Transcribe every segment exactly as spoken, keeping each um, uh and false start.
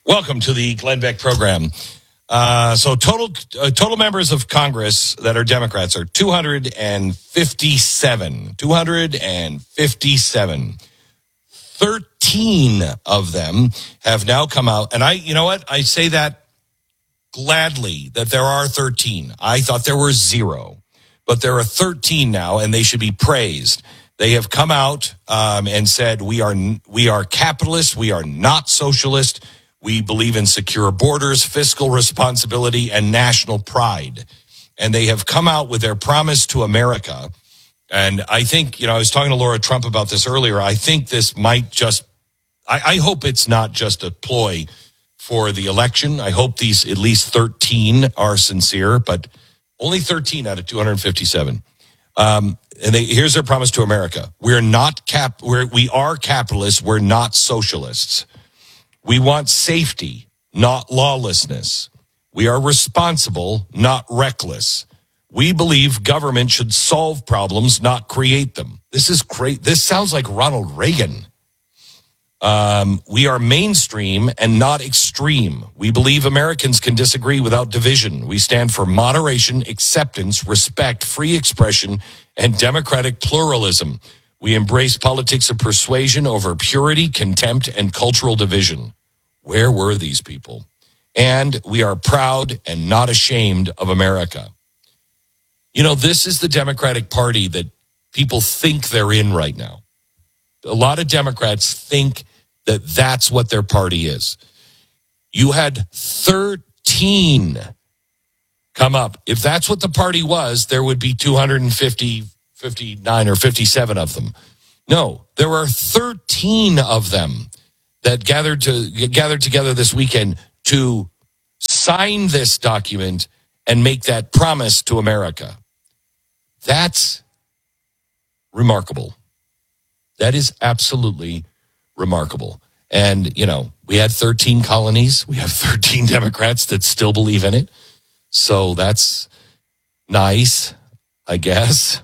Welcome to the Glenn Beck program. Uh, so total uh, total members of Congress that are Democrats are two hundred fifty-seven. two hundred fifty-seven. thirteen of them have now come out. And I, you know what? I say that gladly that there are thirteen. I thought there were zero. But there are thirteen now, and they should be praised. They have come out um, and said, we are we are capitalist, we are not socialist. We believe in secure borders, fiscal responsibility, and national pride. And they have come out with their promise to America. And I think, you know, I was talking to Laura Trump about this earlier. I think this might just, I, I hope it's not just a ploy for the election. I hope these at least thirteen are sincere, but only thirteen out of two hundred fifty-seven. Um, and they, here's their promise to America. We're not cap, we're, we are capitalists. We're not socialists. We want safety, not lawlessness. We are responsible, not reckless. We believe government should solve problems, not create them. This is great. This sounds like Ronald Reagan. Um, we are mainstream and not extreme. We believe Americans can disagree without division. We stand for moderation, acceptance, respect, free expression, and democratic pluralism. We embrace politics of persuasion over purity, contempt, and cultural division. Where were these people? And we are proud and not ashamed of America. You know, this is the Democratic Party that people think they're in right now. A lot of Democrats think that that's what their party is. You had thirteen come up. If that's what the party was, there would be two hundred fifty, fifty-nine, or fifty-seven of them. No, there are thirteen of them that gathered to gathered together this weekend to sign this document and make that promise to America. That's remarkable. That is absolutely remarkable. And, you know, we had thirteen colonies. We have thirteen Democrats that still believe in it. So that's nice, I guess.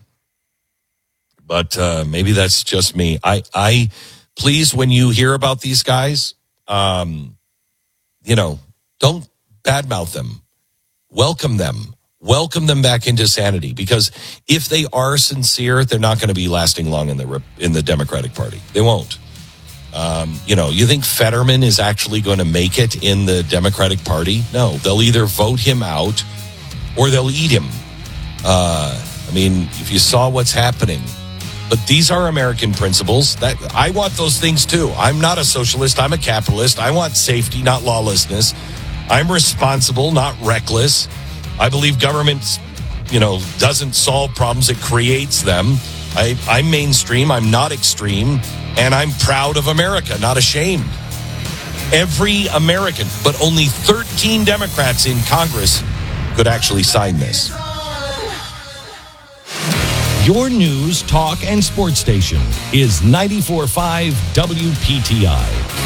But uh, maybe that's just me. I, I, please, when you hear about these guys, um, you know, don't badmouth them. Welcome them. Welcome them back into sanity, because if they are sincere, they're not going to be lasting long in the in the Democratic Party. They won't. Um, you know, you think Fetterman is actually going to make it in the Democratic Party? No, they'll either vote him out or they'll eat him. Uh, I mean, if you saw what's happening. But these are American principles. That I want those things too. I'm not a socialist. I'm a capitalist. I want safety, not lawlessness. I'm responsible, not reckless. I believe government, you know, doesn't solve problems, it creates them. I, I'm mainstream, I'm not extreme, and I'm proud of America, not ashamed. Every American, but only thirteen Democrats in Congress could actually sign this. Your news, talk, and sports station is ninety-four point five W P T I.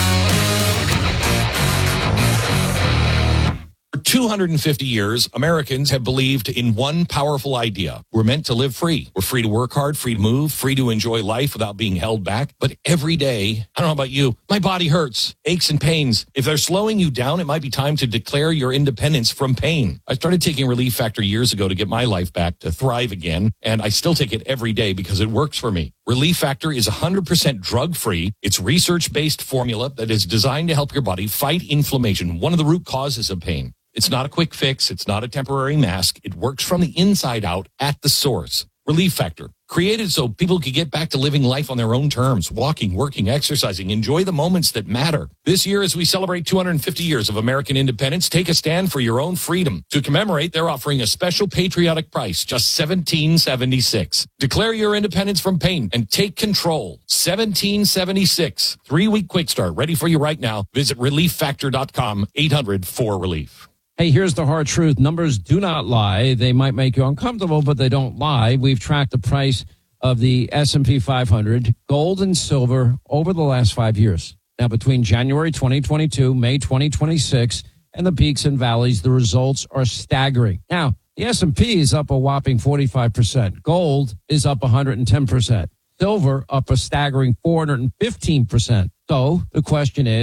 For two hundred fifty years, Americans have believed in one powerful idea. We're meant to live free. We're free to work hard, free to move, free to enjoy life without being held back. But every day, I don't know about you, my body hurts, aches and pains. If they're slowing you down, it might be time to declare your independence from pain. I started taking Relief Factor years ago to get my life back, to thrive again, and I still take it every day because it works for me. Relief Factor is one hundred percent drug-free. It's research-based formula that is designed to help your body fight inflammation, one of the root causes of pain. It's not a quick fix. It's not a temporary mask. It works from the inside out at the source. Relief Factor, created so people can get back to living life on their own terms, walking, working, exercising, enjoy the moments that matter. This year, as we celebrate two hundred fifty years of American independence, take a stand for your own freedom. To commemorate, they're offering a special patriotic price, just seventeen seventy-six. Declare your independence from pain and take control. seventeen seventy-six. Three-week quick start, ready for you right now. Visit relief factor dot com, eight hundred four relief. Hey, here's the hard truth. Numbers do not lie. They might make you uncomfortable, but they don't lie. We've tracked the price of the S and P five hundred, gold and silver, over the last five years. Now, between January twenty twenty-two, May twenty twenty-six, and the peaks and valleys, the results are staggering. Now, the S and P is up a whopping forty-five percent. Gold is up one hundred ten percent. Silver up a staggering four hundred fifteen percent. So the question is,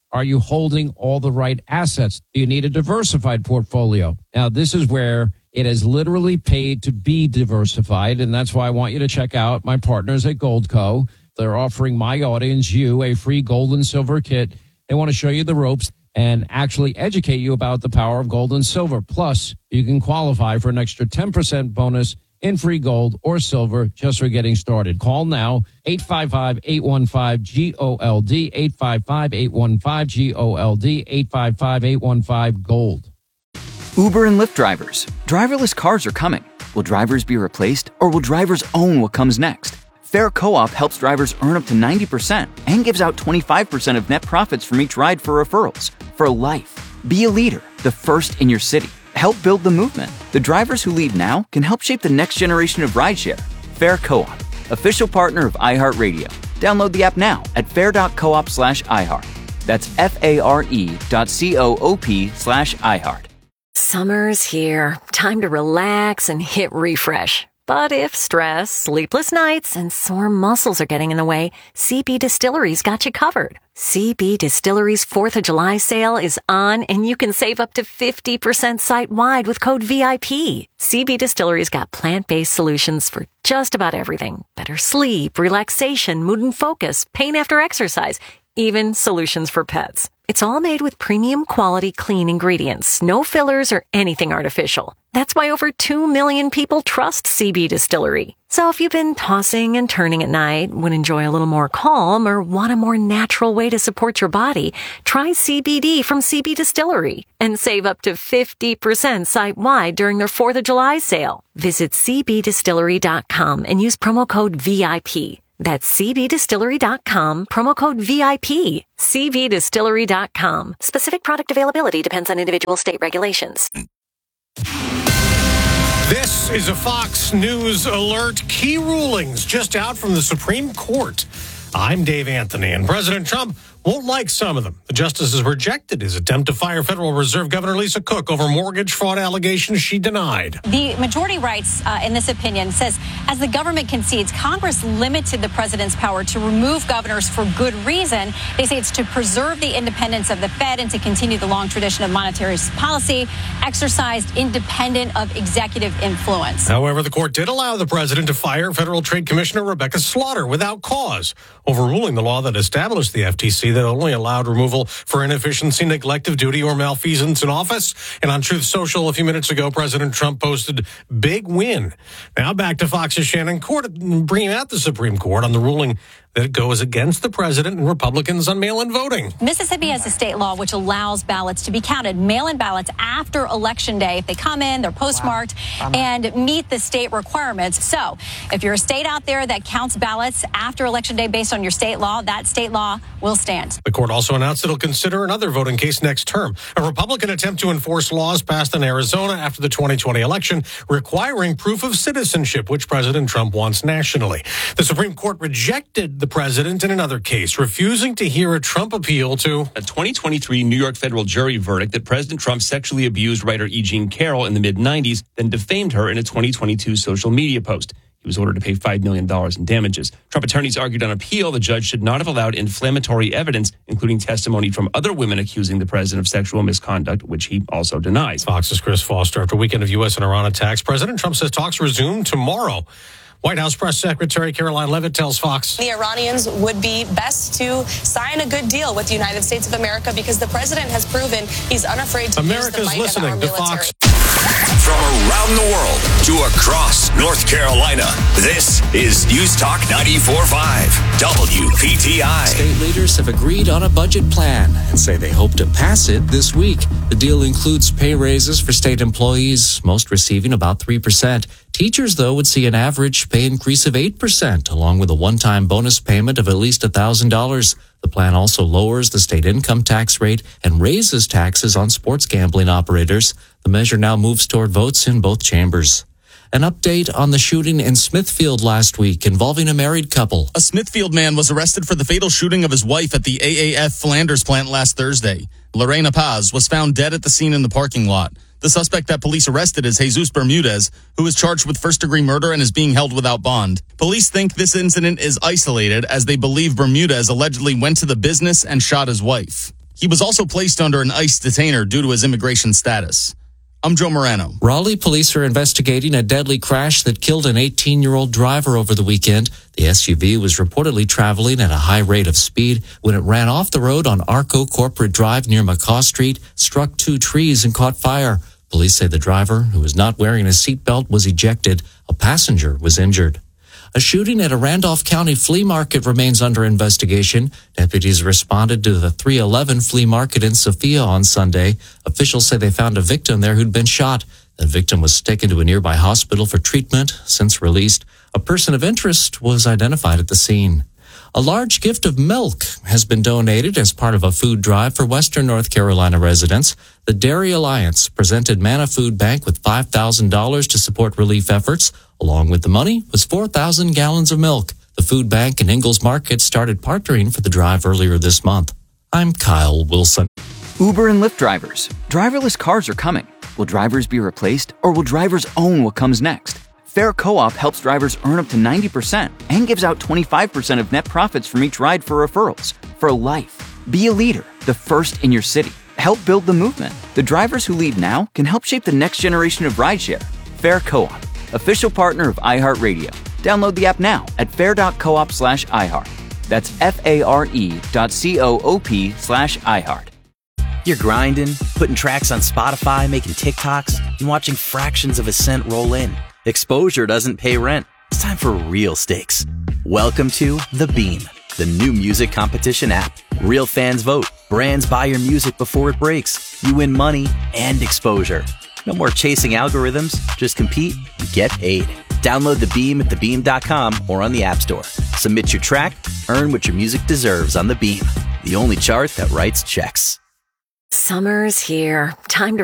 Are you holding all the right assets? Do you need a diversified portfolio? Now, this is where it has literally paid to be diversified, and that's why I want you to check out my partners at Goldco. They're offering my audience, you, a free gold and silver kit. They want to show you the ropes and actually educate you about the power of gold and silver. Plus, you can qualify for an extra ten percent bonus in free gold or silver just for getting started. Call now, eight five five, eight one five, G O L D, eight five five, eight one five, G O L D, eight five five, eight one five, GOLD. Uber and Lyft drivers. Driverless cars are coming. Will drivers be replaced, or will drivers own what comes next? Fair Co-op helps drivers earn up to ninety percent and gives out twenty-five percent of net profits from each ride for referrals. For life. Be a leader, the first in your city. Help build the movement. The drivers who lead now can help shape the next generation of rideshare. Fair Co-op, official partner of iHeartRadio. Download the app now at fair.coop slash iHeart. That's F-A-R-E dot C-O-O-P slash iHeart. Summer's here. Time to relax and hit refresh. But if stress, sleepless nights, and sore muscles are getting in the way, C B Distillery's got you covered. C B Distillery's fourth of July sale is on, and you can save up to fifty percent site-wide with code V I P. C B Distillery's got plant-based solutions for just about everything. Better sleep, relaxation, mood and focus, pain after exercise, even solutions for pets. It's all made with premium quality clean ingredients, no fillers or anything artificial. That's why over two million people trust C B Distillery. So if you've been tossing and turning at night, would enjoy a little more calm, or want a more natural way to support your body, try C B D from C B Distillery and save up to fifty percent site-wide during their fourth of July sale. Visit C B distillery dot com and use promo code V I P. That's C B distillery dot com, promo code V I P. C B distillery dot com. Specific product availability depends on individual state regulations. This is a Fox News alert. Key rulings just out from the Supreme Court. I'm Dave Anthony, and President Trump won't like some of them. The justices rejected his attempt to fire Federal Reserve Governor Lisa Cook over mortgage fraud allegations she denied. The majority writes uh, in this opinion says, as the government concedes, Congress limited the president's power to remove governors for good reason. They say it's to preserve the independence of the Fed and to continue the long tradition of monetary policy exercised independent of executive influence. However, the court did allow the president to fire Federal Trade Commissioner Rebecca Slaughter without cause, overruling the law that established the F T C that only allowed removal for inefficiency, neglect of duty, or malfeasance in office. And on Truth Social a few minutes ago, President Trump posted, big win. Now back to Fox's Shannon Court, bringing out the Supreme Court on the ruling that it goes against the president and Republicans on mail-in voting. Mississippi has a state law which allows ballots to be counted, mail-in ballots after Election Day. If they come in, they're postmarked wow. and meet the state requirements. So if you're a state out there that counts ballots after Election Day based on your state law, that state law will stand. The court also announced it'll consider another voting case next term. A Republican attempt to enforce laws passed in Arizona after the twenty twenty election requiring proof of citizenship, which President Trump wants nationally. The Supreme Court rejected the president in another case, refusing to hear a Trump appeal to a twenty twenty-three New York federal jury verdict that President Trump sexually abused writer E. Jean Carroll in the mid nineties, then defamed her in a twenty twenty-two social media post. He was ordered to pay five million dollars in damages. Trump attorneys argued on appeal the judge should not have allowed inflammatory evidence, including testimony from other women accusing the president of sexual misconduct, which he also denies. Fox's Chris Foster. After a weekend of U S and Iran attacks, President Trump says talks resume tomorrow. White House Press Secretary Caroline Leavitt tells Fox the Iranians would be best to sign a good deal with the United States of America because the president has proven he's unafraid to America's use the might listening of our to military. Fox. From around the world to across North Carolina, this is News Talk ninety-four point five W P T I. State leaders have agreed on a budget plan and say they hope to pass it this week. The deal includes pay raises for state employees, most receiving about three percent. Teachers, though, would see an average pay increase of eight percent, along with a one-time bonus payment of at least one thousand dollars. The plan also lowers the state income tax rate and raises taxes on sports gambling operators. The measure now moves toward votes in both chambers. An update on the shooting in Smithfield last week involving a married couple. A Smithfield man was arrested for the fatal shooting of his wife at the A A F Flanders plant last Thursday. Lorena Paz was found dead at the scene in the parking lot. The suspect that police arrested is Jesus Bermudez, who is charged with first-degree murder and is being held without bond. Police think this incident is isolated as they believe Bermudez allegedly went to the business and shot his wife. He was also placed under an ICE detainer due to his immigration status. I'm Joe Morano. Raleigh police are investigating a deadly crash that killed an eighteen-year-old driver over the weekend. The S U V was reportedly traveling at a high rate of speed when it ran off the road on Arco Corporate Drive near McCaw Street, struck two trees, and caught fire. Police say the driver, who was not wearing a seatbelt, was ejected. A passenger was injured. A shooting at a Randolph County flea market remains under investigation. Deputies responded to the three eleven flea market in Sophia on Sunday. Officials say they found a victim there who'd been shot. The victim was taken to a nearby hospital for treatment. Since released, a person of interest was identified at the scene. A large gift of milk has been donated as part of a food drive for Western North Carolina residents. The Dairy Alliance presented Manna Food Bank with five thousand dollars to support relief efforts. Along with the money was four thousand gallons of milk. The food bank and Ingalls Market started partnering for the drive earlier this month. I'm Kyle Wilson. Uber and Lyft drivers. Driverless cars are coming. Will drivers be replaced, or will drivers own what comes next? Fair Co-op helps drivers earn up to ninety percent and gives out twenty-five percent of net profits from each ride for referrals. For life. Be a leader, the first in your city. Help build the movement. The drivers who lead now can help shape the next generation of rideshare. Fair Co-op, official partner of iHeartRadio. Download the app now at fair.coop slash iHeart. That's F-A-R-E dot C-O-O-P slash iHeart. You're grinding, putting tracks on Spotify, making TikToks, and watching fractions of a cent roll in. Exposure doesn't pay rent. It's time for real stakes. Welcome to The Beam, the new music competition app. Real fans vote. Brands buy your music before it breaks. You win money and exposure. No more chasing algorithms. Just compete and get paid. Download The Beam at the beam dot com or on the App Store. Submit your track. Earn what your music deserves on The Beam, the only chart that writes checks. Summer's here. Time to